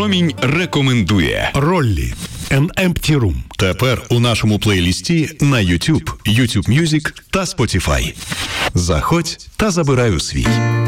Промінь рекомендує Роллі An Empty Room. Тепер у нашому плейлісті на YouTube, YouTube Music та Spotify. Заходь та забирай у свій.